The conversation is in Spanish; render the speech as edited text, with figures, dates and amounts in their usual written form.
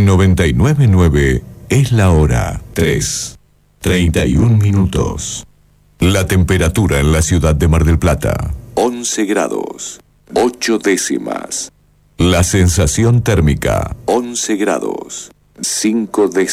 99.9 es la hora 3:31. La temperatura en la ciudad de Mar del Plata, 11 grados, 8 décimas. La sensación térmica, 11 grados, 5 décimas.